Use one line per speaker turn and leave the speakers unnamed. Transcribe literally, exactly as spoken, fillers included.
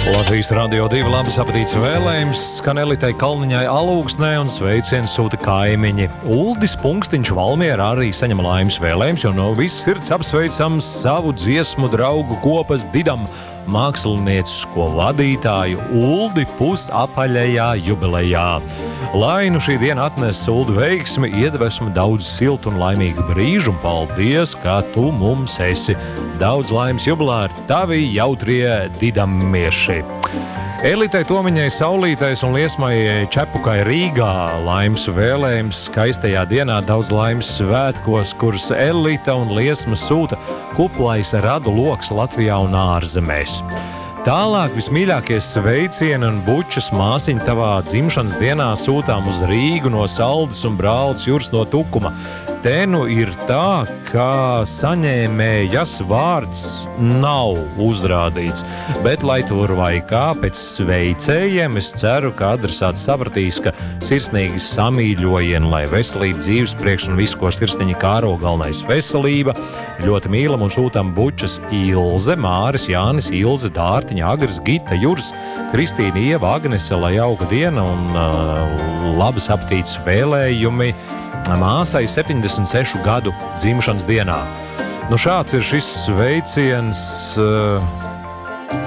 Latvijas Radio divi labas apetītes vēlējums skan Elitei Kalniņai Alūksnē un sveicienu sūta kaimiņi. Uldis Punkstiņš Valmierā arī saņem laimes vēlējums, jo no visas sirds apsveicam savu dziesmu draugu kopas Didam māksliniecisko vadītāju Uldi pusapaļajā jubilejā. Lai nu šī diena atnes Uldi veiksmi, iedvesmu daudz siltu un laimīgu brīžu, un paldies, ka tu mums esi. Daudz laimes jubilāri, tavi jautrie didamieši. Elitei Tomiņai Saulītais un Liesmai Čepukai Rīgā laimes vēlējums skaistajā dienā, daudz laimes svētkos, kuras Elita un Liesma sūta kuplais radu loks Latvijā un ārzemēs. Tālāk vismīļākie sveicieni un bučas māsiņa tavā dzimšanas dienā sūtām uz Rīgu no Saldus un brālis Jurs no Tukuma. Te nu ir tā, ka saņēmējas vārds nav uzrādīts, bet, lai tur vai kā pēc sveicējiem, es ceru, ka adresāts sapratīs, ka sirsnīgi samīļojieni, lai veselība dzīves priekš un visu, ko sirsniņa kāro, galvenais veselība. Ļoti mīlam un sūtam bučas Ilze, Māris, Jānis, Ilze, Dārtiņa, Agris, Gita, Juris, Kristīna, Ieva, Agnese, lai auga diena un uh, labas apetītes vēlējumi māsai septiņdesmit sešu gadu dzimšanas dienā. Nu šāds ir šis sveiciens uh,